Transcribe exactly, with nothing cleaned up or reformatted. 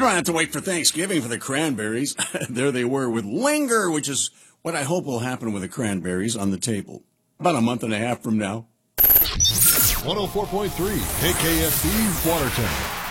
don't have to wait for Thanksgiving for the cranberries. There they were with Linger, which is what I hope will happen with the cranberries on the table. About a month and a half from now. one oh four point three K K S C Watertown.